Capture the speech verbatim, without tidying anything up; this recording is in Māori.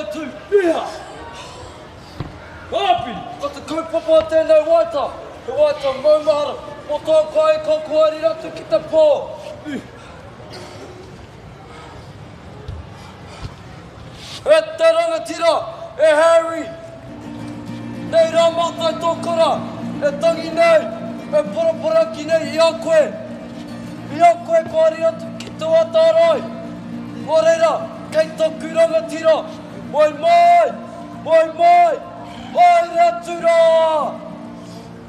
atu. Ia! Api! Ko te kaupapa a tēnei waita. He waita maumahara. O tō kai ko kuari ratu ki te pō. E te rangatira, e Harry. Nei rā mātai tō kora. E tangi nei, e paraparaki nei i a koe. I a koe kuari ratu ki te watarai. Mō reira, kei tōku rangatira. Moi mai! Moi mai! Ai ratu rā!